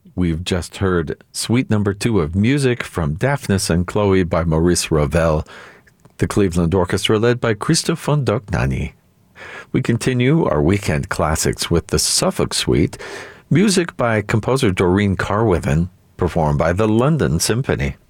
We've just heard Suite Number 2 of music from Daphnis and Chloe by Maurice Ravel, the Cleveland Orchestra led by Christophe Fondognani. We continue our weekend classics with the Suffolk Suite, music by composer Doreen Carwithen, performed by the London Symphony.